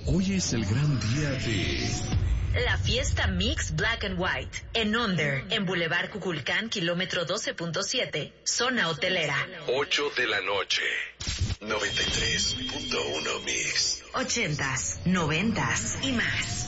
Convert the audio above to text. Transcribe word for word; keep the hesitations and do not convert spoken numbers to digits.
Hoy es el gran día de... La fiesta Mix Black and White en Onder, en Boulevard Cuculcán, kilómetro doce punto siete, zona hotelera. ocho de la noche. noventa y tres punto uno Mix. Ochentas, noventas y más.